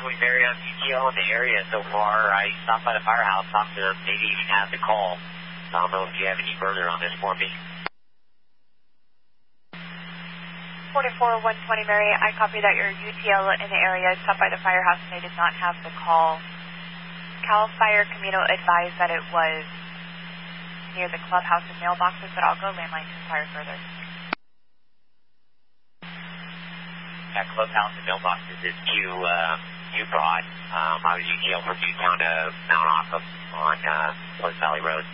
Mary on CTO in the area so far. I stopped by the firehouse, talked to them, maybe even had the call. I don't know if you have any further on this for me. 44120 Mary, I copy that your UTL in the area stopped by the firehouse and they did not have the call. Cal Fire Camino advised that it was near the clubhouse and mailboxes, but I'll go landline to inquire further. That clubhouse and mailboxes is you brought. I was UTL from Newtown to Mount Autumn on Pleasant Valley Road.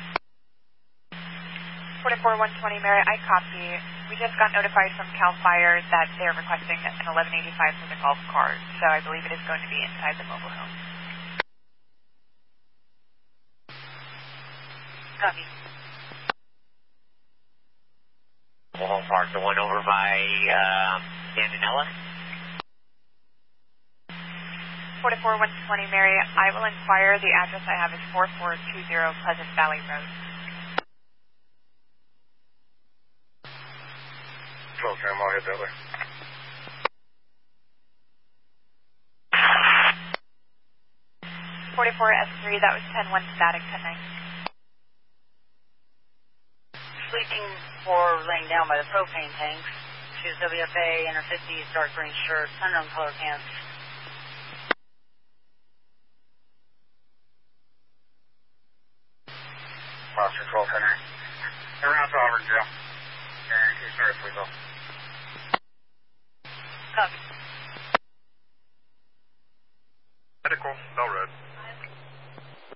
44120 Mary, I copy. We just got notified from CAL FIRE that they're requesting an 1185 for the golf cart, so I believe it is going to be inside the mobile home. Copy. Mobile home park, the one over by Dandanella? 44120 Mary, I will inquire. The address I have is 4420 Pleasant Valley Road. 12 Sam, I'll hit that way. 44S3, that was 10-1 static, 10-9. Sleeping or laying down by the propane tanks. Shoes WFA, inner 50s, dark green shirt, unknown color pants. Foster 1210. Around to Auburn Jail. And Houston Earth, please go. Copy. Medical, Bell Road.